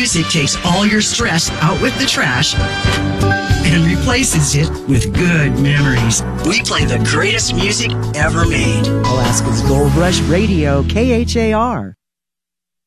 music takes all your stress out with the trash and replaces it with good memories. We play the greatest music ever made. Alaska's Gold Rush Radio, KHAR.